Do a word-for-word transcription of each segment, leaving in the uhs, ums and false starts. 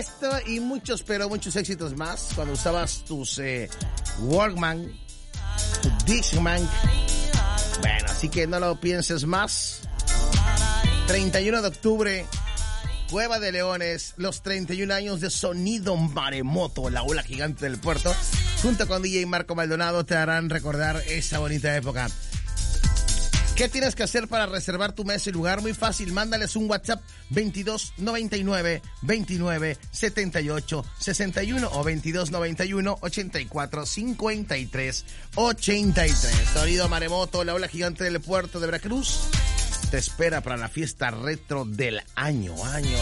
Esto y muchos, pero muchos éxitos más cuando usabas tus eh, Walkman, tu Discman. Bueno, así que no lo pienses más. treinta y uno de octubre, Cueva de Leones, los treinta y un años de Sonido Maremoto, la ola gigante del puerto, junto con D J Marco Maldonado, te harán recordar esa bonita época. ¿Qué tienes que hacer para reservar tu mesa y lugar? Muy fácil, mándales un WhatsApp veintidós noventa y nueve veintinueve setenta y ocho sesenta y uno o veintidós noventa y uno ochenta y cuatro cincuenta y tres ochenta y tres. Sonido Maremoto, la ola gigante del puerto de Veracruz, te espera para la fiesta retro del año, año.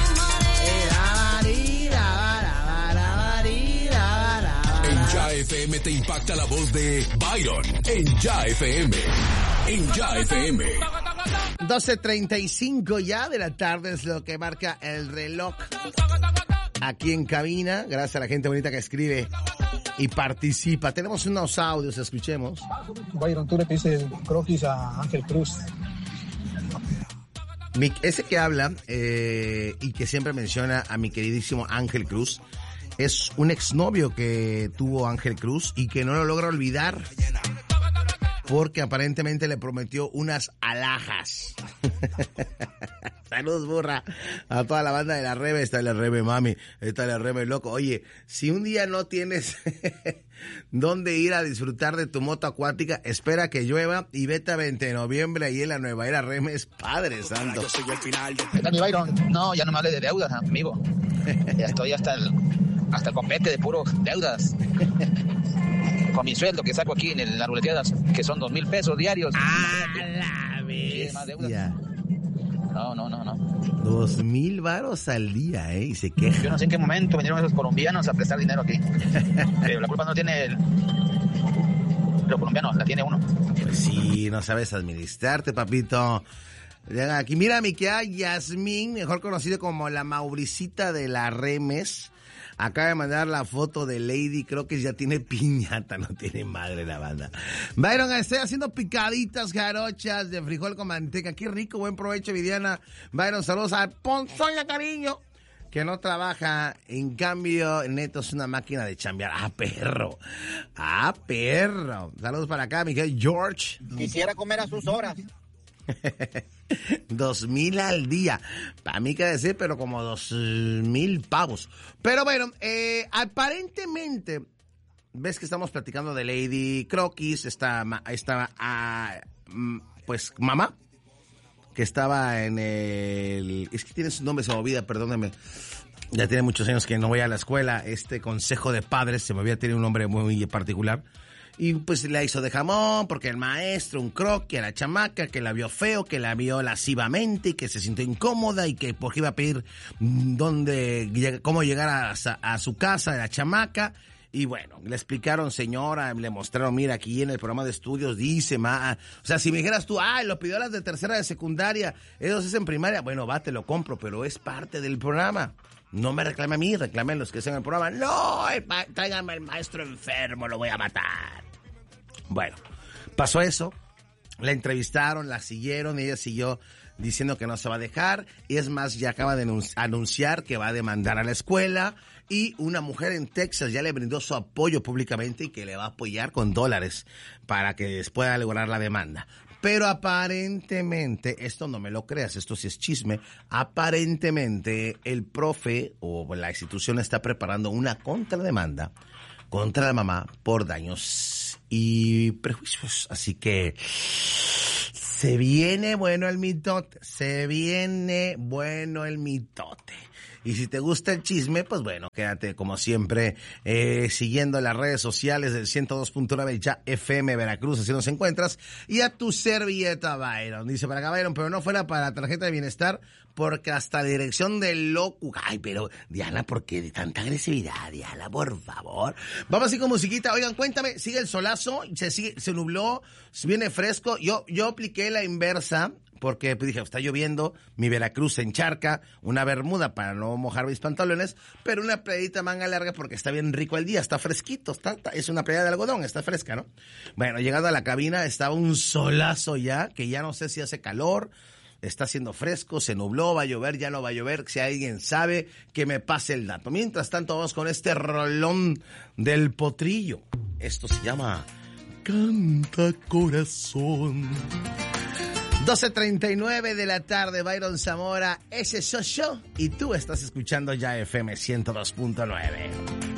En Ya F M te impacta la voz de Byron. En Ya F M. En Ya F M. doce treinta y cinco ya de la tarde es lo que marca el reloj. Aquí en cabina, gracias a la gente bonita que escribe y participa. Tenemos unos audios, escuchemos. Byron, tú le pides croquis a Ángel Cruz. Mi, ese que habla eh, y que siempre menciona a mi queridísimo Ángel Cruz es un exnovio que tuvo Ángel Cruz y que no lo logra olvidar porque aparentemente le prometió unas alhajas. Saludos, burra, a toda la banda de la Rebe. Está la Rebe, mami, está la Rebe, loco. Oye, si un día no tienes dónde ir a disfrutar de tu moto acuática, espera que llueva y vete a veinte de noviembre ahí en la Nueva Era Remes, Padre Santo. ¿Qué tal, mi Byron? No, ya no me hable de deudas, amigo. Ya estoy hasta el, hasta el copete de puros deudas. Con mi sueldo que saco aquí en las ruleteadas, que son dos mil pesos diarios. ¡Ah, la bestia! No, no, no, no. Dos mil varos al día, ¿eh? Y se queja. Yo no sé en qué momento vinieron esos colombianos a prestar dinero aquí. Pero la culpa no tiene el... los colombianos, la tiene uno. Pues sí, no sabes administrarte, papito. Aquí, mira, mi querida Yasmín, mejor conocido como la Mauricita de la Remes. Acaba de mandar la foto de Lady, creo que ya tiene piñata, no tiene madre la banda. Byron, estoy haciendo picaditas jarochas de frijol con manteca. Qué rico, buen provecho, Viviana. Byron, saludos a Ponzoña, cariño, que no trabaja. En cambio, Neto es una máquina de chambear. ¡Ah, perro! ¡Ah, perro! Saludos para acá, Miguel George. Quisiera comer a sus horas. Dos mil al día. Para mí que decir, pero como dos mil pavos. Pero bueno, eh, aparentemente, ves que estamos platicando de Lady Croquis, esta, esta ah, pues mamá, que estaba en el... Es que tiene su nombre, se me olvida, perdóneme. Ya tiene muchos años que no voy a la escuela. Este consejo de padres se me olvida, tiene un nombre muy particular. Y pues la hizo de jamón porque el maestro, un croquis a la chamaca, que la vio feo, que la vio lascivamente y que se sintió incómoda y que porque iba a pedir dónde, cómo llegar a, a su casa de la chamaca. Y bueno, le explicaron, señora, le mostraron, mira, aquí en el programa de estudios dice, ma, o sea, si me dijeras tú, ah, lo pidió a las de tercera de secundaria, ellos es en primaria, bueno, va, te lo compro, pero es parte del programa. No me reclame a mí, reclamen los que estén en el programa. No, tráiganme al maestro enfermo, lo voy a matar. Bueno, pasó eso, la entrevistaron, la siguieron, y ella siguió diciendo que no se va a dejar, y es más, ya acaba de anunciar que va a demandar a la escuela, y una mujer en Texas ya le brindó su apoyo públicamente y que le va a apoyar con dólares para que pueda lograr la demanda. Pero aparentemente, esto no me lo creas, esto sí es chisme, aparentemente el profe o la institución está preparando una contrademanda contra la mamá por daños y prejuicios. Así que se viene bueno el mitote, se viene bueno el mitote. Y si te gusta el chisme, pues bueno, quédate como siempre eh, siguiendo las redes sociales del ciento dos punto nueve Ya F M Veracruz, así nos encuentras. Y a tu servilleta, Byron. Dice para acá, Byron, pero no fuera para la tarjeta de bienestar, porque hasta dirección del loco. Ay, pero Diana, ¿por qué de tanta agresividad, Diana? Por favor. Vamos así con musiquita. Oigan, cuéntame, sigue el solazo, se sigue, se nubló, viene fresco. Yo, yo apliqué la inversa. Porque pues, dije, está lloviendo, mi Veracruz se encharca, una bermuda para no mojar mis pantalones, pero una playita manga larga porque está bien rico el día, está fresquito, está, está, es una playa de algodón, está fresca, ¿no? Bueno, llegando a la cabina estaba un solazo ya, que ya no sé si hace calor, está haciendo fresco, se nubló, va a llover, ya no va a llover. Si alguien sabe, que me pase el dato. Mientras tanto, vamos con este rolón del Potrillo. Esto se llama Canta Corazón. doce treinta y nueve de la tarde, Byron Zamora, ese soy yo, y tú estás escuchando Ya F M ciento dos punto nueve.